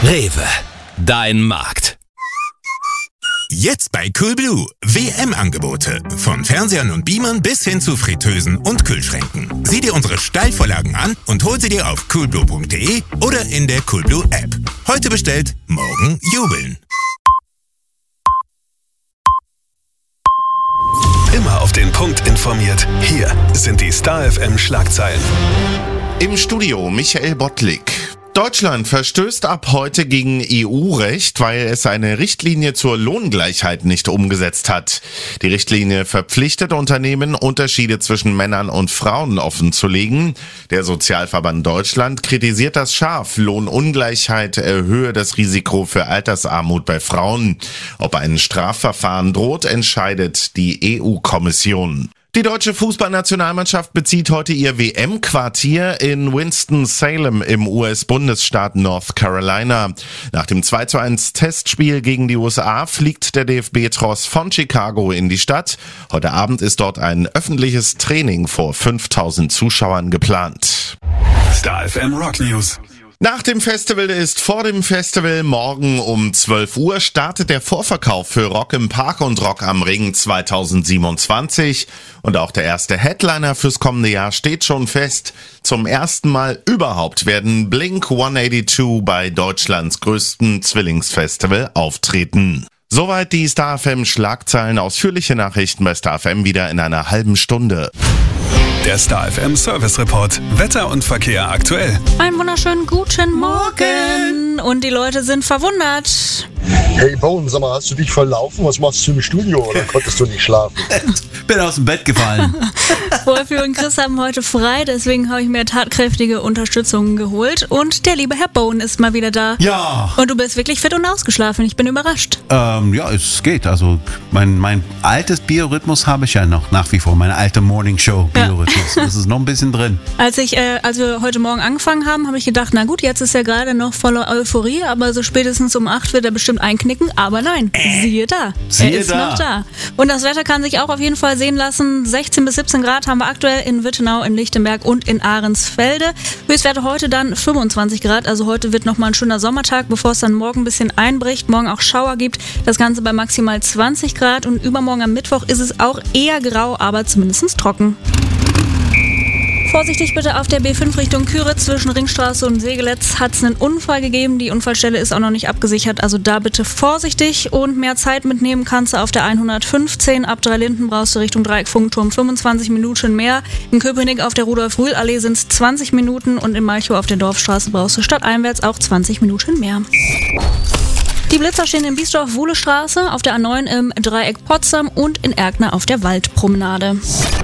Rewe, dein Markt. Jetzt bei Coolblue. WM-Angebote. Von Fernsehern und Beamern bis hin zu Fritteusen und Kühlschränken. Sieh dir unsere Steilvorlagen an und hol sie dir auf coolblue.de oder in der Coolblue App. Heute bestellt, morgen jubeln. Immer auf den Punkt informiert. Hier sind die Star FM Schlagzeilen. Im Studio Michael Bottlik. Deutschland verstößt ab heute gegen EU-Recht, weil es eine Richtlinie zur Lohngleichheit nicht umgesetzt hat. Die Richtlinie verpflichtet Unternehmen, Unterschiede zwischen Männern und Frauen offenzulegen. Der Sozialverband Deutschland kritisiert das scharf. Lohnungleichheit erhöhe das Risiko für Altersarmut bei Frauen. Ob ein Strafverfahren droht, entscheidet die EU-Kommission. Die deutsche Fußballnationalmannschaft bezieht heute ihr WM-Quartier in Winston-Salem im US-Bundesstaat North Carolina. Nach dem 2:1 Testspiel gegen die USA fliegt der DFB-Tross von Chicago in die Stadt. Heute Abend ist dort ein öffentliches Training vor 5000 Zuschauern geplant. Star FM Rock News. Nach dem Festival ist vor dem Festival. Morgen um 12 Uhr startet der Vorverkauf für Rock im Park und Rock am Ring 2027. Und auch der erste Headliner fürs kommende Jahr steht schon fest. Zum ersten Mal überhaupt werden Blink 182 bei Deutschlands größten Zwillingsfestival auftreten. Soweit die Star FM Schlagzeilen. Ausführliche Nachrichten bei Star FM wieder in einer halben Stunde. Der Star FM Service Report. Wetter und Verkehr aktuell. Einen wunderschönen guten Morgen. Und die Leute sind verwundert. Hey Bone, sag mal, hast du dich verlaufen? Was machst du im Studio oder konntest du nicht schlafen? Bin aus dem Bett gefallen. Wolfi und Chris haben heute frei, deswegen habe ich mir tatkräftige Unterstützung geholt. Und der liebe Herr Bone ist mal wieder da. Ja. Und du bist wirklich fit und ausgeschlafen. Ich bin überrascht. Ja, es geht. Also mein altes Biorhythmus habe ich ja noch nach wie vor. Meine alte Morning Show Biorhythmus. Das ist noch ein bisschen drin. Als wir heute Morgen angefangen haben, habe ich gedacht, na gut, jetzt ist er gerade noch voller Euphorie, aber so spätestens um 8 wird er bestimmt einknicken. Aber nein, siehe da. Er ist noch da. Und das Wetter kann sich auch auf jeden Fall sehen lassen. 16 bis 17 Grad haben wir aktuell in Wittenau, in Lichtenberg und in Ahrensfelde. Höchstwerte heute dann 25 Grad. Also heute wird nochmal ein schöner Sommertag, bevor es dann morgen ein bisschen einbricht. Morgen auch Schauer gibt. Das Ganze bei maximal 20 Grad. Und übermorgen am Mittwoch ist es auch eher grau, aber zumindest trocken. Vorsichtig bitte auf der B5 Richtung Küritz zwischen Ringstraße und Segeletz hat es einen Unfall gegeben. Die Unfallstelle ist auch noch nicht abgesichert, also da bitte vorsichtig und mehr Zeit mitnehmen kannst du auf der 115. Ab Dreilinden brauchst du Richtung Dreieck-Funkturm 25 Minuten mehr. In Köpenick auf der Rudolf-Rühl-Allee sind es 20 Minuten und in Malchow auf der Dorfstraße brauchst du stadteinwärts auch 20 Minuten mehr. Die Blitzer stehen in Biesdorf-Wuhlestraße, auf der A9 im Dreieck Potsdam und in Erkner auf der Waldpromenade.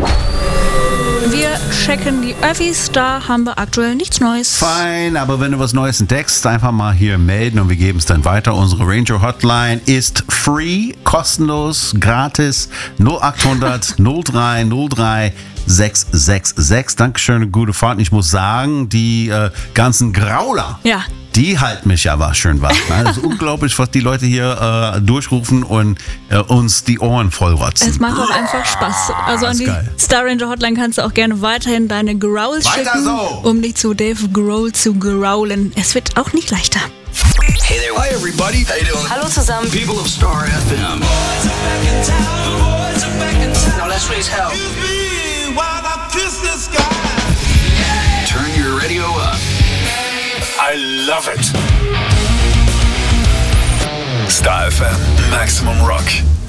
Wir checken die Öffis, da haben wir aktuell nichts Neues. Fein, aber wenn du was Neues entdeckst, einfach mal hier melden und wir geben es dann weiter. Unsere Ranger Hotline ist free, kostenlos, gratis, 0800 03 03 666. Dankeschön, gute Fahrt. Ich muss sagen, die ganzen Grauler, ja, die halten mich aber schön wach. Das ist unglaublich, was die Leute hier durchrufen und uns die Ohren vollrotzen. Es macht auch einfach Spaß. Also an die geil. Star Ranger Hotline kannst du auch gerne weiterhin deine Growls schicken, so. um dich zu Dave Grohl zu growlen. Es wird auch nicht leichter. Hey there. Hi everybody. How you doing? Hallo zusammen. People of Star FM. Now let's raise hell. Turn your radio up. I love it. Star FM, Maximum Rock.